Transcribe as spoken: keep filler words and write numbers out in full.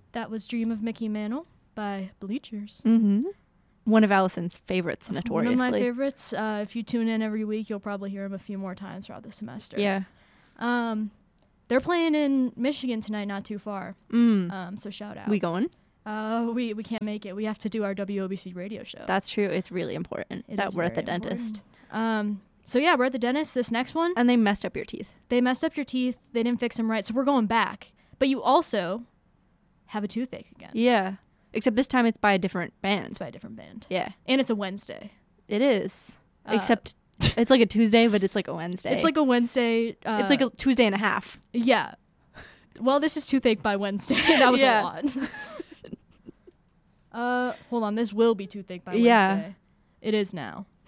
That was Dream of Mickey Mantle by Bleachers. Mm-hmm. One of Allison's favorites, notoriously. One of my favorites. Uh, if you tune in every week, you'll probably hear him a few more times throughout the semester. Yeah. Um, they're playing in Michigan tonight, not too far. Mm. Um, so shout out. We going? Uh, we we can't make it. We have to do our W O B C radio show. That's true. It's really important It that is we're at the very dentist. important. Um, so yeah, we're at the dentist. This next one, And they messed up your teeth. they messed up your teeth. They didn't fix them right, so we're going back. But you also have a toothache again. Yeah. Except this time it's by a different band. It's by a different band. Yeah. And it's a Wednesday. It is. Uh, Except it's like a Tuesday, but it's like a Wednesday. It's like a Wednesday. Uh, it's like a Tuesday and a half. Yeah. Well, this is toothache by Wednesday. That was Yeah. a lot. uh, hold on. This will be toothache by Wednesday. Yeah. It is now.